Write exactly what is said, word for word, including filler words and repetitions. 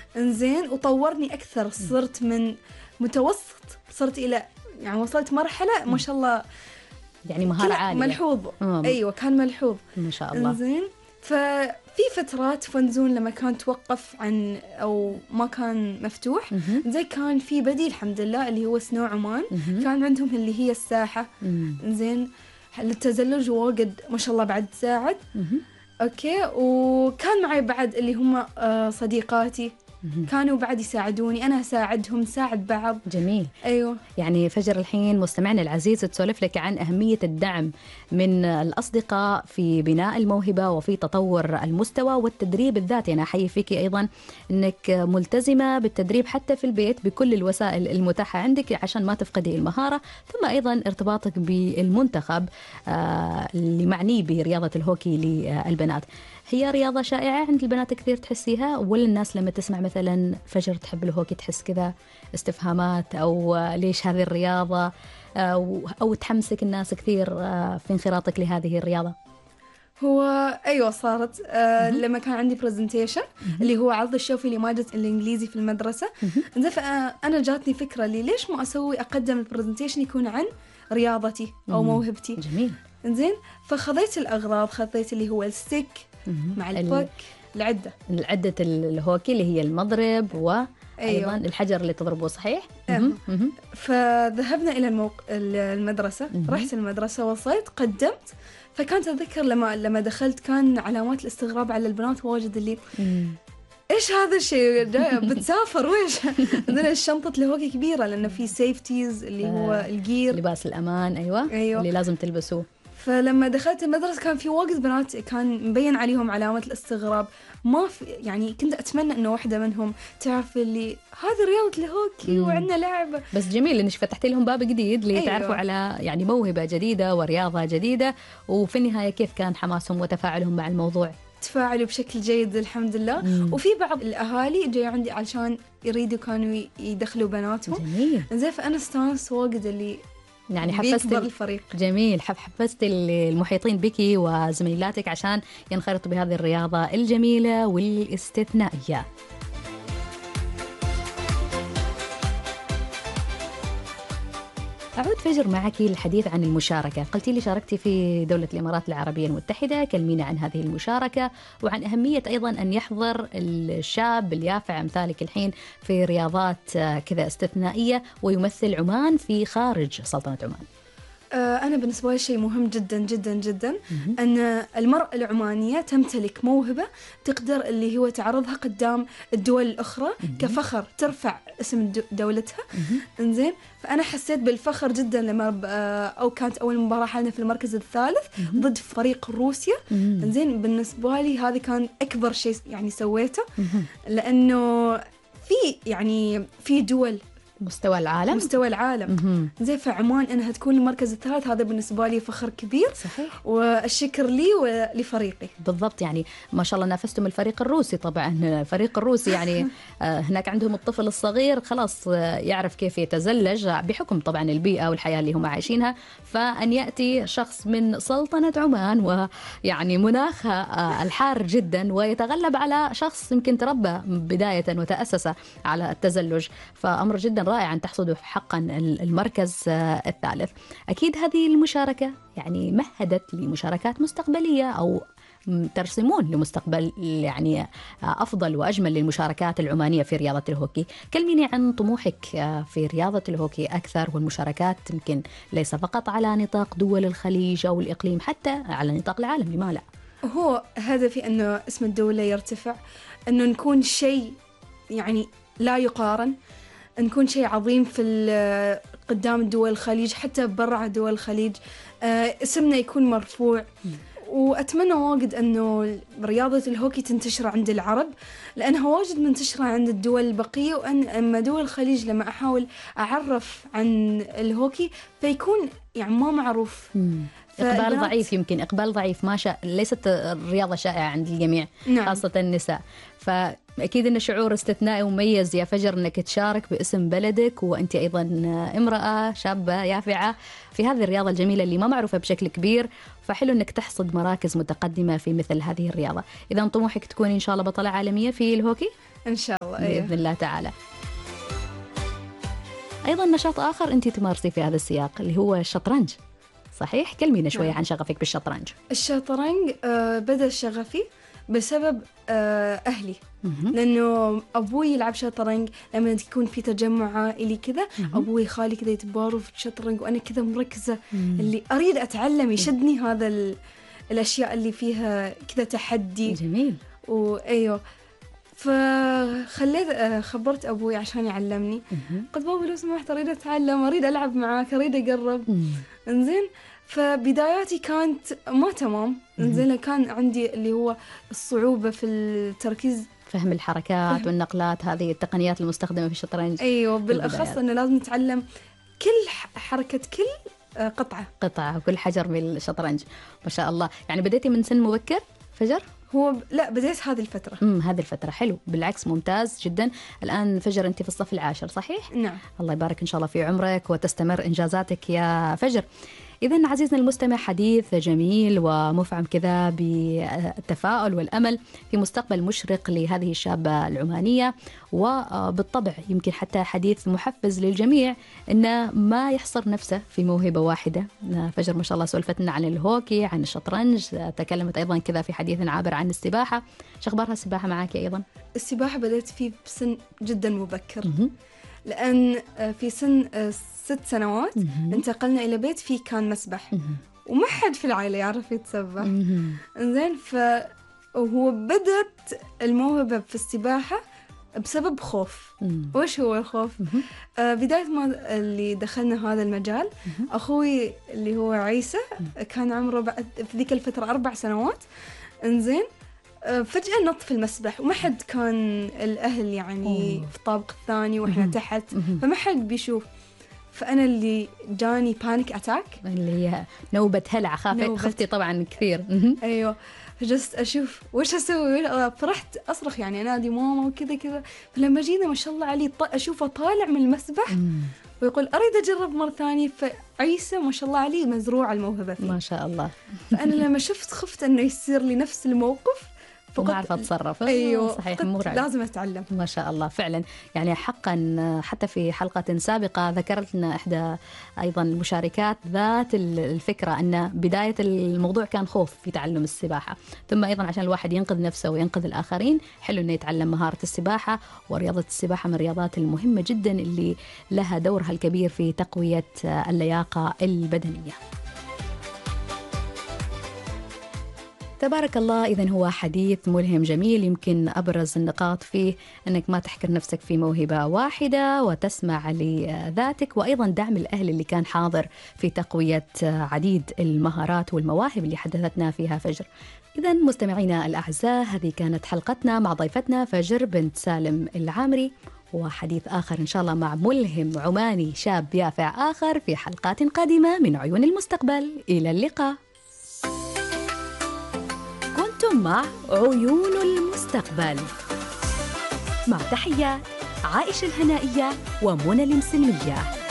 إنزين وطورني أكثر، صرت من متوسط صرت إلى يعني وصلت مرحلة ما شاء الله يعني مهارة عالية ملحوظ. مم. أيوة كان ملحوظ ما شاء الله. إنزين ففي فترات فنزون لما كان توقف عن أو ما كان مفتوح مم. زي كان في بديل الحمد لله اللي هو سنو عمان. مم. كان عندهم اللي هي الساحة إنزين للتزلج واجد ما شاء الله بعد ساعد. مم. أوكي وكان معي بعد اللي هم صديقاتي كانوا بعد يساعدوني، أنا أساعدهم نساعد بعض. جميل. أيوة. يعني فجر الحين مستمعنا العزيز تسولف لك عن أهمية الدعم من الأصدقاء في بناء الموهبة وفي تطور المستوى والتدريب الذاتي. أنا أحيي فيك أيضا أنك ملتزمة بالتدريب حتى في البيت بكل الوسائل المتاحة عندك عشان ما تفقدي المهارة، ثم أيضا ارتباطك بالمنتخب اللي معني برياضة الهوكي للبنات. هي رياضة شائعة عند البنات كثير تحسيها، ولا الناس لما تسمع مثلا فجر تحب الهوكي تحس كذا استفهامات أو ليش هذه الرياضة أو, أو تحمسك الناس كثير في انخراطك لهذه الرياضة؟ هو أيوة صارت آه لما كان عندي برزنتيشن اللي هو عرض الشوفي لمادة الإنجليزي في المدرسة. إنزين فأنا جاتني فكرة لي ليش ما أسوي أقدم البرزنتيشن يكون عن رياضتي أو موهبتي. جميل. إنزين فخذيت الأغراض، خذيت اللي هو الستيك مع البوك العدة العدة الهوكي اللي هي المضرب وأيضا أيوة. الحجر اللي تضربه صحيح. أه. فذهبنا إلى الموق... المدرسة. مم. رحت المدرسة وصلت قدمت، فكانت أتذكر لما لما دخلت كان علامات الاستغراب على البنات واجد اللي مم. إيش هذا الشيء بتسافر وإيش عندنا الشنطة الهوكي كبيرة لأنه في سيفتيز اللي هو الجير لباس الأمان. أيوة. أيوة اللي لازم تلبسوه. فلما دخلت المدرسة كان في واجد بنات كان مبين عليهم علامة الاستغراب، ما في يعني كنت أتمنى إنه واحدة منهم تعرف اللي هذه رياضة الهوكي وعندنا لعبة. بس جميل إنك فتحتي لهم باب جديد ليتعرفوا أيوة. على يعني موهبة جديدة ورياضة جديدة، وفي النهاية كيف كان حماسهم وتفاعلهم مع الموضوع؟ تفاعلوا بشكل جيد الحمد لله. مم. وفي بعض الأهالي جاي عندي علشان يريدوا كانوا يدخلوا بناتهم. جميل. زين فأنا استانس واجد اللي يعني حفزت الفريق. جميل. حفزت المحيطين بك وزميلاتك عشان ينخرطوا بهذه الرياضة الجميلة والاستثنائية. أعود فجر معك الحديث عن المشاركة. قلتي لي شاركتي في دولة الإمارات العربية المتحدة، كلمينا عن هذه المشاركة وعن أهمية أيضا أن يحضر الشاب اليافع أمثالك الحين في رياضات كذا استثنائية ويمثل عمان في خارج سلطنة عمان. أنا بالنسبة لي شيء مهم جدا جدا جدا أن المرأة العمانية تمتلك موهبة تقدر اللي هو تعرضها قدام الدول الأخرى كفخر، ترفع اسم دولتها. إنزين فأنا حسيت بالفخر جدا لما أو كانت أول مباراة لنا في المركز الثالث ضد فريق روسيا. إنزين بالنسبة لي هذا كان أكبر شيء يعني سويته، لأنه في يعني في دول مستوى العالم مستوى العالم زي في عمان انها تكون المركز الثالث، هذا بالنسبه لي فخر كبير. صحيح. والشكر لي ولفريقي. بالضبط. يعني ما شاء الله نافستم الفريق الروسي. طبعا الفريق الروسي يعني هناك عندهم الطفل الصغير خلاص يعرف كيف يتزلج بحكم طبعا البيئه والحياه اللي هم عايشينها، فان ياتي شخص من سلطنه عمان ويعني مناخها الحار جدا ويتغلب على شخص يمكن تربى بدايه وتاسس على التزلج، فامر جدا رائع أن تحصدوا حقا المركز الثالث. أكيد هذه المشاركة يعني مهدت لمشاركات مستقبلية أو ترسمون لمستقبل يعني أفضل وأجمل للمشاركات العمانية في رياضة الهوكي. كلميني عن طموحك في رياضة الهوكي أكثر، والمشاركات يمكن ليس فقط على نطاق دول الخليج أو الإقليم، حتى على نطاق العالم، لما لا؟ هو هدفي أنه اسم الدولة يرتفع، أنه نكون شيء يعني لا يقارن، نكون شيء عظيم في قدام دول الخليج حتى برا دول الخليج، اسمنا يكون مرفوع. وأتمنى واجد أنه رياضة الهوكي تنتشر عند العرب، لأنها واجد منتشرة عند الدول البقية، وأن أما دول الخليج لما أحاول أعرف عن الهوكي فيكون يعني ما معروف. إقبال ضعيف، يمكن إقبال ضعيف، ما شاء ليست الرياضة شائعة عند الجميع. نعم. خاصة النساء. فأكيد إن شعور استثنائي ومميز يا فجر أنك تشارك باسم بلدك، وأنت أيضا امرأة شابة يافعة في هذه الرياضة الجميلة اللي ما معروفة بشكل كبير، فحلو أنك تحصد مراكز متقدمة في مثل هذه الرياضة. إذا طموحك تكوني إن شاء الله بطلة عالمية في الهوكي؟ إن شاء الله. أيه. بإذن الله تعالى. أيضا نشاط آخر أنت تمارسي في هذا السياق اللي هو الشطرنج، صحيح؟ كلمينا شوية عن شغفك بالشطرنج. الشطرنج آه بدأ شغفي بسبب آه أهلي، لأنه أبوي يلعب شطرنج لما يكون في تجمع عائلي كذا، أبوي خالي كذا يتباروا في الشطرنج وأنا كذا مركزة اللي أريد أتعلم، يشدني هذا الأشياء اللي فيها كذا تحدي. جميل. وأيوه، فخليت خبرت أبوي عشان يعلمني. قلت بابا لو سمحت أريد أتعلم، أريد ألعب معاك، أريد أقرب. إنزين، فبداياتي كانت ما تمام. إنزين، كان عندي اللي هو الصعوبة في التركيز، فهم الحركات فهم. والنقلات، هذه التقنيات المستخدمة في الشطرنج. أيوه، بالأخص أنه لازم نتعلم كل حركة كل قطعة قطعة وكل حجر بالشطرنج. ما شاء الله، يعني بديتي من سن مبكر فجر؟ هو ب... لا، بديت هذه الفترة. امم هذه الفترة حلو، بالعكس ممتاز جدا. الآن فجر أنت في الصف العاشر صحيح؟ نعم. الله يبارك إن شاء الله في عمرك وتستمر إنجازاتك يا فجر. إذن عزيزنا المستمع، حديث جميل ومفعم كذا بالتفاؤل والأمل في مستقبل مشرق لهذه الشابة العمانية، وبالطبع يمكن حتى حديث محفز للجميع إنه ما يحصر نفسه في موهبة واحدة. فجر ما شاء الله سولفتنا عن الهوكي، عن الشطرنج، تكلمت أيضا كذا في حديث عابر عن السباحة. شو أخبارها السباحة معك أيضا؟ السباحة بدأت فيه بسن جدا مبكر، لأن في سن ست سنوات انتقلنا إلى بيت فيه كان مسبح، وما حد في العائلة يعرف يتسبح. إنزين، فهو بدت الموهبة في السباحة بسبب خوف. وش هو الخوف؟ آه بداية ما اللي دخلنا هذا المجال، أخوي اللي هو عيسى كان عمره بعد في ذيك الفترة أربع سنوات. إنزين، فجأة نط في المسبح، وما حد كان الأهل يعني أوه. في الطابق الثاني وإحنا تحت، فما حد بيشوف. فأنا اللي جاني بانيك أتاك، اللي هي نوبة هلع، خافت خفتي طبعا كثير. أيوة، فجست أشوف وش أسوي، فرحت أصرخ يعني أنادي ماما وكذا كذا. فلما جينا ما شاء الله عليه أشوفه طالع من المسبح ويقول أريد أجرب مرة ثانية. فعيسى ما شاء الله عليه مزروع الموهبة فيه ما شاء الله. فأنا لما شفت خفت أنه يصير لي نفس الموقف، ما عارفة أتصرف. أيوه صحيح، لازم أتعلم. ما شاء الله فعلا. يعني حقا حتى في حلقة سابقة ذكرت لنا إحدى أيضا المشاركات ذات الفكرة أن بداية الموضوع كان خوف في تعلم السباحة، ثم أيضا عشان الواحد ينقذ نفسه وينقذ الآخرين حلو أنه يتعلم مهارة السباحة. ورياضة السباحة من الرياضات المهمة جدا اللي لها دورها الكبير في تقوية اللياقة البدنية. تبارك الله. إذن هو حديث ملهم جميل، يمكن أبرز النقاط فيه أنك ما تحكر نفسك في موهبة واحدة وتسمع لذاتك، وأيضا دعم الأهل اللي كان حاضر في تقوية عديد المهارات والمواهب اللي حدثتنا فيها فجر. إذن مستمعينا الأعزاء، هذه كانت حلقتنا مع ضيفتنا فجر بنت سالم العامري، وحديث آخر إن شاء الله مع ملهم عماني شاب يافع آخر في حلقات قادمة من عيون المستقبل. إلى اللقاء. كنتم مع عيون المستقبل، مع تحيات عائشة الهنائية ومنى المسلمية.